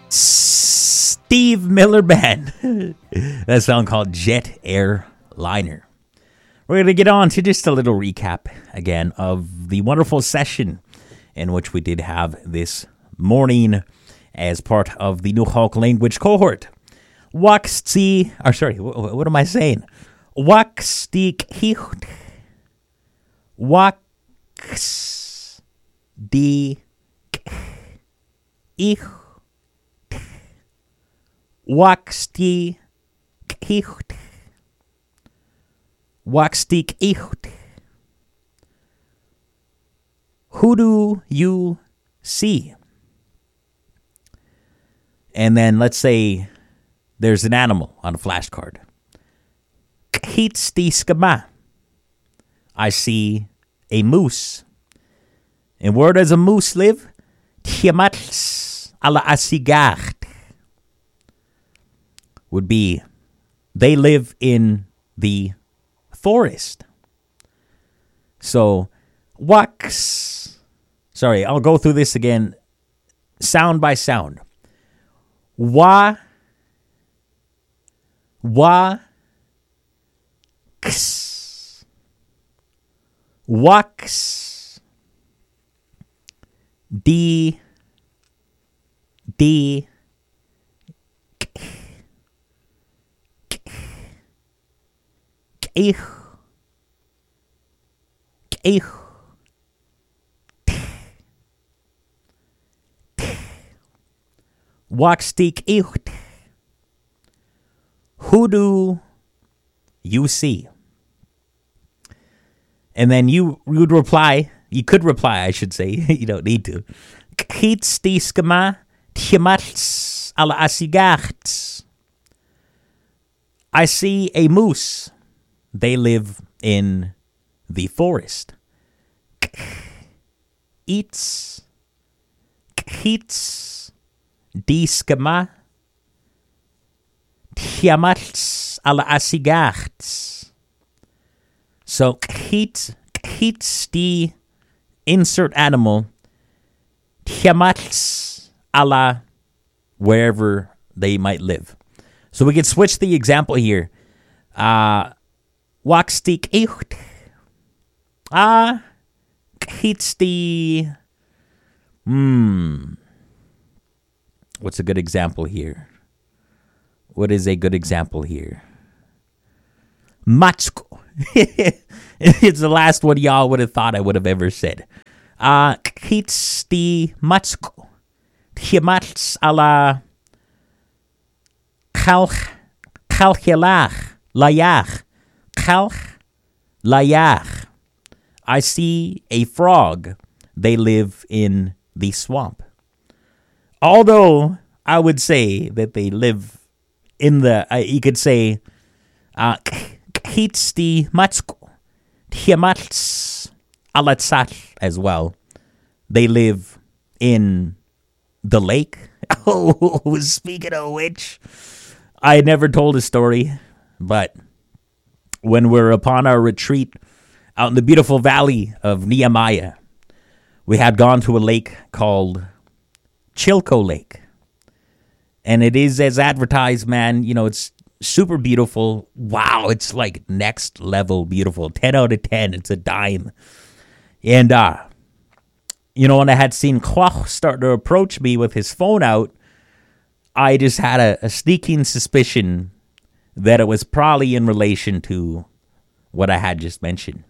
Steve Miller Band. That song called Jet Airliner. We're going to get on to just a little recap again of the wonderful session in which we did have this morning as part of the Nukhalk language cohort. What am I saying? Waxdik hicht. Wax di ich. Waxdi hicht. Waxdik icht. Who do you see? And then let's say there's an animal on a flashcard. Kitsdiskama. I see a moose. And where does a moose live? Tjematls ala asigart. Would be, they live in the forest. So, I'll go through this again, sound by sound. Wax, D, Waxdik icht. Who do you see? And then you would reply, you could reply, I should say, you don't need to. Kitsdiskama tjemats ala asigacht. I see a moose. They live in the forest. Kits diskama tjamats ala asigacht. So kits the insert animal tjamats ala wherever they might live. So we could switch the example here. Waxdik icht. Kits the. What's a good example here? What is a good example here? Matsko. It's the last one y'all would have thought I would have ever said. Kits the matsko. Tjemats ala kalchelach layach. Kalch layach. I see a frog. They live in the swamp. Although I would say that they live in the, you could say, kitsti matsko, tjemats alatsat as well. They live in the lake. Oh, speaking of which, I had never told a story, but when we're upon our retreat out in the beautiful valley of Nehemiah, we had gone to a lake called Chilko Lake. And it is as advertised, man. You know, it's super beautiful. Wow, it's like next level beautiful. 10 out of 10. It's a dime. And, when I had seen Kwach start to approach me with his phone out, I just had a sneaking suspicion that it was probably in relation to what I had just mentioned.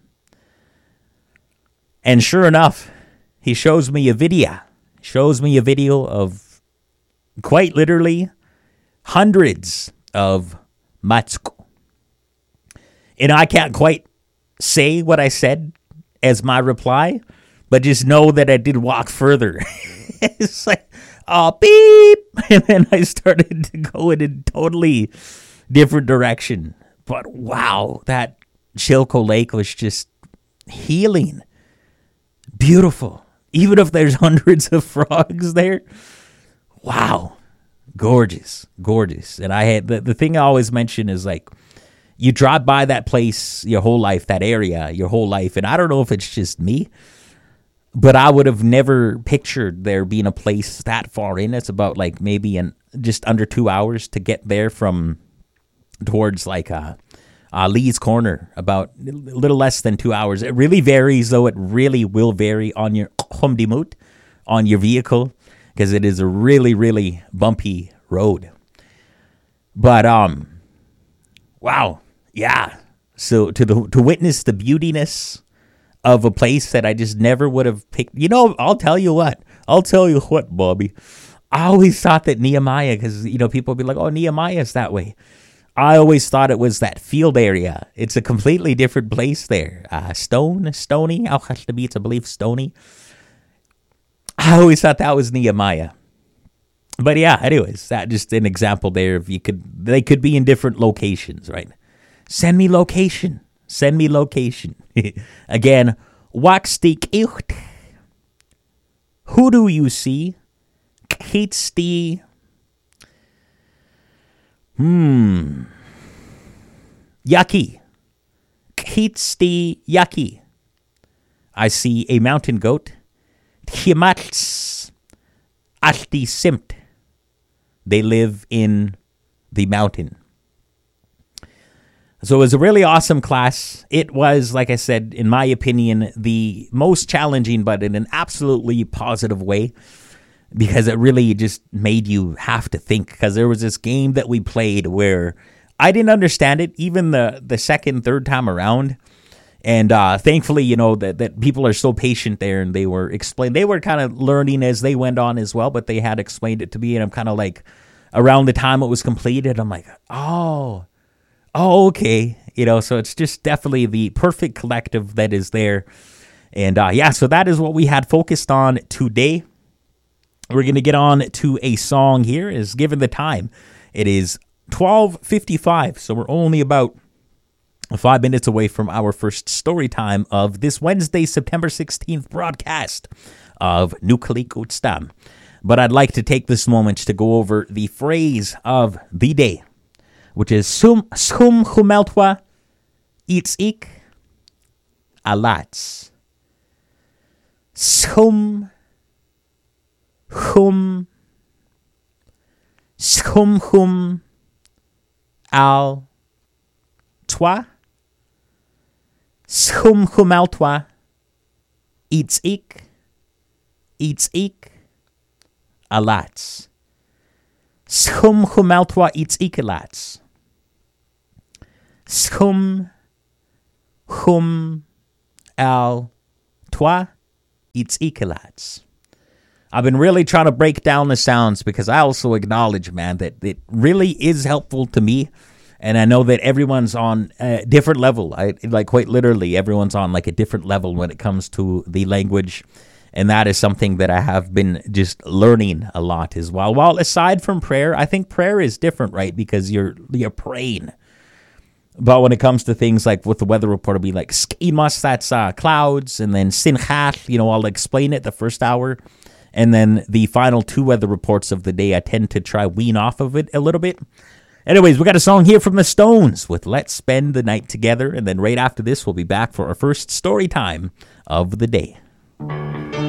And sure enough, he shows me a video. Of quite literally hundreds of matsko. And I can't quite say what I said as my reply, but just know that I did walk further. It's like, oh, beep. And then I started to go in a totally different direction. But wow, that Chilko Lake was just healing. Beautiful. Even if there's hundreds of frogs there. Wow. Gorgeous. And I had the thing I always mention is like, you drive by that place your whole life, that area your whole life. And I don't know if it's just me. But I would have never pictured there being a place that far in. It's about like maybe just under 2 hours to get there from towards like Lee's Corner, about a little less than 2 hours. It really varies, though. It really will vary on your humdimut, on your vehicle, because it is a really, really bumpy road. But wow, yeah. So to witness the beautiness of a place that I just never would have picked. I'll tell you what, Bobby. I always thought that Nehemiah, because, people would be like, oh, Nehemiah's that way. I always thought it was that field area. It's a completely different place there. Stony. I believe Stony. I always thought that was Nehemiah. But yeah, anyways, that just an example there. If they could be in different locations, right? Send me location. Again, Waxstik Icht. Who do you see? Hates the Yucky. Hates the yucky. I see a mountain goat. Himatz Alti Simt. They live in the mountain. So it was a really awesome class. It was, like I said, in my opinion, the most challenging, but in an absolutely positive way, because it really just made you have to think. Because there was this game that we played where I didn't understand it, even the second, third time around. And thankfully, that people are so patient there, and they were kind of learning as they went on as well, but they had explained it to me, and I'm kind of like, around the time it was completed, I'm like, oh, okay. So it's just definitely the perfect collective that is there. And so that is what we had focused on today. We're going to get on to a song here. Is given the time, it is 12:55, so we're only about 5 minutes away from our first story time of this Wednesday, September 16th broadcast of Nukalik Utstam. But I'd like to take this moment to go over the phrase of the day, which is Sum Humeltwa Itzik Alats. Sum al Twa. Schum Humeltwa Itzik Alats. Schum Humeltwa Itzik Alats. Schum al Twa Itzik Alats. I've been really trying to break down the sounds, because I also acknowledge, man, that it really is helpful to me. And I know that everyone's on a different level. Quite literally, everyone's on like a different level when it comes to the language. And that is something that I have been just learning a lot as well. While aside from prayer, I think prayer is different, right? Because you're praying. But when it comes to things like with the weather report, it'll be like, skimas, that's clouds. And then sinchach, I'll explain it the first hour. And then the final 2 weather reports of the day, I tend to try wean off of it a little bit. Anyways, we got a song here from the Stones with Let's Spend the Night Together. And then right after this, we'll be back for our first story time of the day.